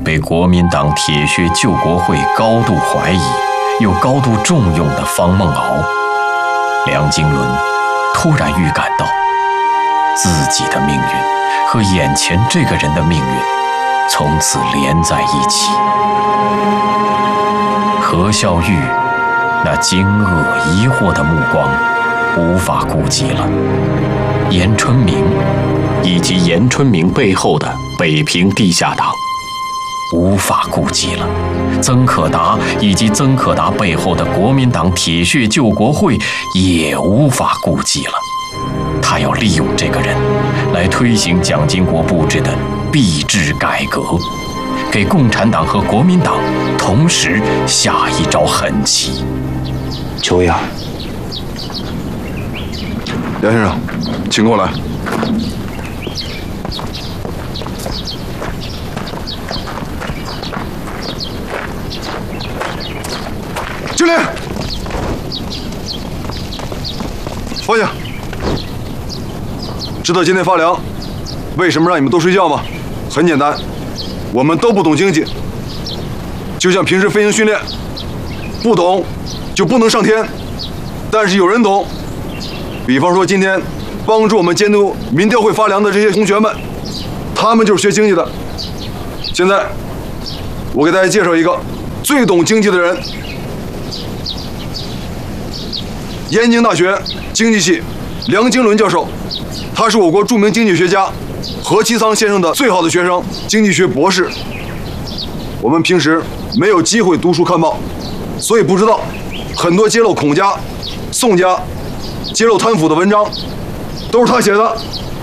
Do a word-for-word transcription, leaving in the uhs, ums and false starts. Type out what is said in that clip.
被国民党铁血救国会高度怀疑又高度重用的方梦敖，梁经纶突然预感到自己的命运和眼前这个人的命运从此连在一起。何孝玉那惊愕疑惑的目光无法顾及了严春明以及严春明背后的北平地下党，无法顾及了曾可达以及曾可达背后的国民党铁血救国会，也无法顾及了。他要利用这个人来推行蒋经国布置的币制改革，给共产党和国民党同时下一招狠棋。 求呀， 梁先生，请过来。敬礼。放下。知道今天发粮为什么让你们都睡觉吗？很简单，我们都不懂经济，就像平时飞行训练，不懂就不能上天，但是有人懂。比方说今天帮助我们监督民调会发粮的这些同学们，他们就是学经济的。现在我给大家介绍一个最懂经济的人，燕京大学经济系梁经纶教授，他是我国著名经济学家何其仓先生的最好的学生，经济学博士。我们平时没有机会读书看报，所以不知道很多揭露孔家、宋家、揭露贪腐的文章都是他写的。